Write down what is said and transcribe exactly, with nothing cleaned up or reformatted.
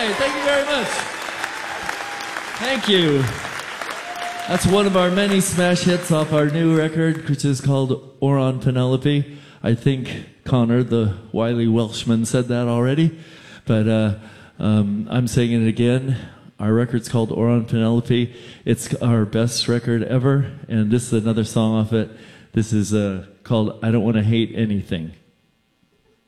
right, thank you very much. Thank you. That's one of our many smash hits off our new record, which is called Oran Penelope. I think Connor, the wily Welshman, said that already, but uh, um, I'm saying it again. Our record's called Oran Penelope. It's our best record ever, and this is another song off it. This is uh, called I Don't Want to Hate Anything.